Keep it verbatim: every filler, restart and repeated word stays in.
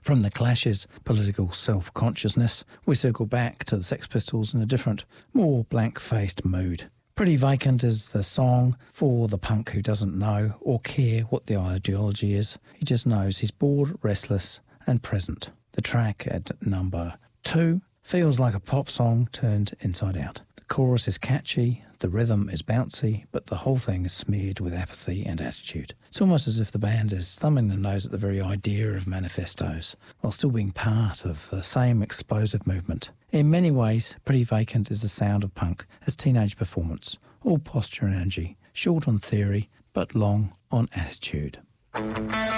From the Clash's political self-consciousness, we circle back to the Sex Pistols in a different, more blank-faced mood. Pretty Vacant is the song for the punk who doesn't know or care what the ideology is. He just knows he's bored, restless and present. The track at number two feels like a pop song turned inside out. The chorus is catchy, the rhythm is bouncy, but the whole thing is smeared with apathy and attitude. It's almost as if the band is thumbing their nose at the very idea of manifestos, while still being part of the same explosive movement. In many ways, Pretty Vacant is the sound of punk as teenage performance, all posture and energy, short on theory, but long on attitude.